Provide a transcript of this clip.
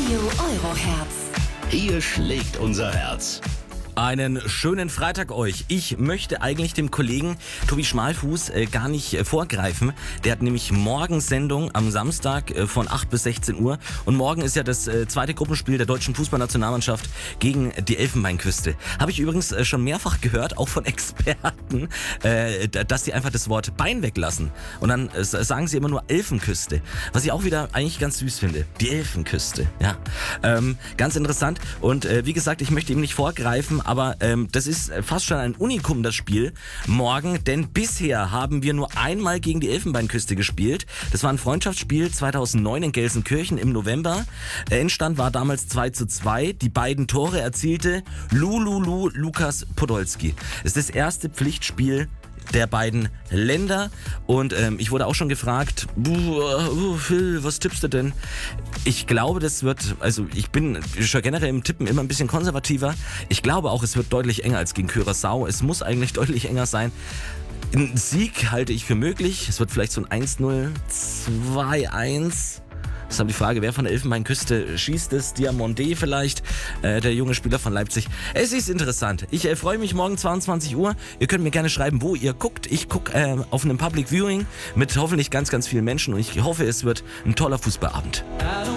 Radio Euroherz. Hier schlägt unser Herz. Einen schönen Freitag euch. Ich möchte eigentlich dem Kollegen Tobi Schmalfuß gar nicht vorgreifen. Der hat nämlich morgen Sendung am Samstag von 8 bis 16 Uhr. Und morgen ist ja das zweite Gruppenspiel der deutschen Fußballnationalmannschaft gegen die Elfenbeinküste. Habe ich übrigens schon mehrfach gehört, auch von Experten, dass sie einfach das Wort Bein weglassen. Und dann sagen sie immer nur Elfenküste. Was ich auch wieder eigentlich ganz süß finde. Die Elfenküste, ja. Ganz interessant. Und wie gesagt, ich möchte ihm nicht vorgreifen, aber das ist fast schon ein Unikum, das Spiel morgen, denn bisher haben wir nur einmal gegen die Elfenbeinküste gespielt. Das war ein Freundschaftsspiel 2009 in Gelsenkirchen im November. Endstand war damals 2:2. Die beiden Tore erzielte Lukas Podolski. Es ist das erste Pflichtspiel der beiden Länder und ich wurde auch schon gefragt, Phil, was tippst du denn? Ich glaube, das wird, also ich bin schon generell im Tippen immer ein bisschen konservativer. Ich glaube auch, es wird deutlich enger als gegen Curaçao. Es muss eigentlich deutlich enger sein. Ein Sieg halte ich für möglich. Es wird vielleicht so ein 1-0, 2-1. Das ist dann die Frage, wer von der Elfenbeinküste schießt es? Diamonde vielleicht, der junge Spieler von Leipzig. Es ist interessant. Ich freue mich morgen 22 Uhr. Ihr könnt mir gerne schreiben, wo ihr guckt. Ich gucke auf einem Public Viewing mit hoffentlich ganz, ganz vielen Menschen und ich hoffe, es wird ein toller Fußballabend.